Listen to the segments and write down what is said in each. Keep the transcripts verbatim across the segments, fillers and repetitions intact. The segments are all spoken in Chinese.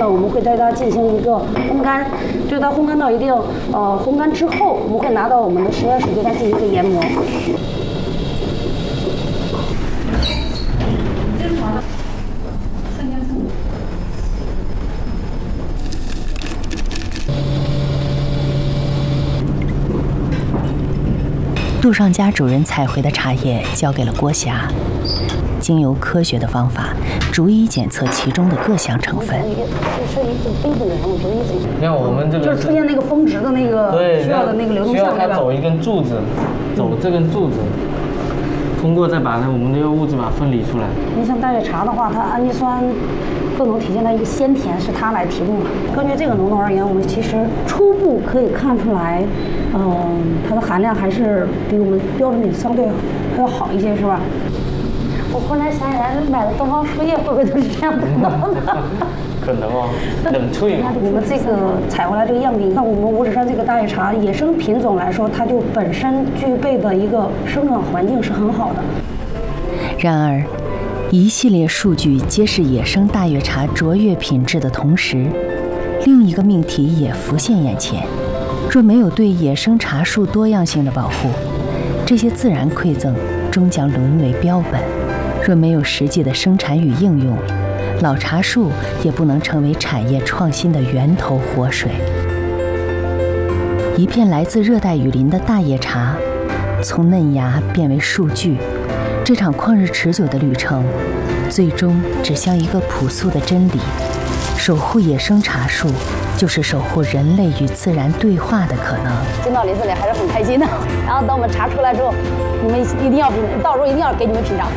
呢，我们会对它进行一个烘干，对它烘干到一定呃烘干之后，我们会拿到我们的实验室对它进行一个研磨。 杜尚家主人采回的茶叶交给了郭霞，经由科学的方法，逐一检测其中的各项成分。 是一个杯子，然后逐一检测。 你看我们这个就是出现那个峰值的那个需要的那个流动性， 需要它走一根柱子，走这根柱子，通过再把呢我们的药物质把它分离出来。 你像大叶茶的话，它氨基酸更能体现它一个鲜甜，是它来提供的。根据这个浓度而言，我们其实初步可以看出来，嗯、呃，它的含量还是比我们标准品相对还要好一些，是吧？我忽然想起来，买的东方树叶会不会都是这样的呢？ 可能哦，冷萃嘛。 我们这个采回来这个样品，那我们五指山这个大叶茶野生品种来说，它就本身具备的一个生长环境是很好的。 然而，一系列数据揭示野生大叶茶卓越品质的同时，另一个命题也浮现眼前：若没有对野生茶树多样性的保护，这些自然馈赠终将沦为标本；若没有实际的生产与应用，老茶树也不能成为产业创新的源头活水。一片来自热带雨林的大叶茶，从嫩芽变为树巨，这场旷日持久的旅程，最终指向一个朴素的真理：守护野生茶树，就是守护人类与自然对话的可能。 进到林子里还是很开心的。然后等我们茶出来之后，你们一定要品，到时候一定要给你们品尝。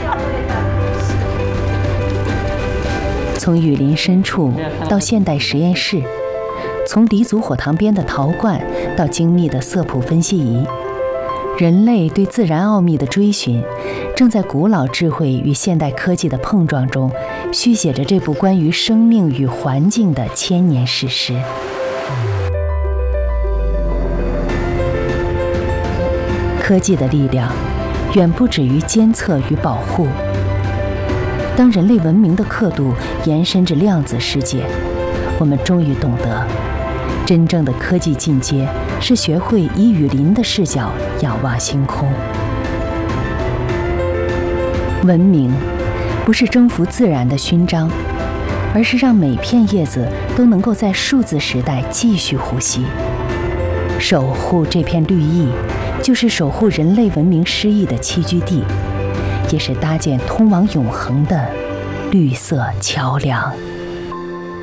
从雨林深处到现代实验室，从黎族火塘边的陶罐到精密的色谱分析仪，人类对自然奥秘的追寻，正在古老智慧与现代科技的碰撞中，续写着这部关于生命与环境的千年史诗。科技的力量远不止于监测与保护。当人类文明的刻度延伸至量子世界，我们终于懂得，真正的科技进阶是学会以雨林的视角仰望星空。文明不是征服自然的勋章，而是让每片叶子都能够在数字时代继续呼吸。守护这片绿意，就是守护人类文明诗意的栖居地，也是搭建通往永恒的绿色桥梁。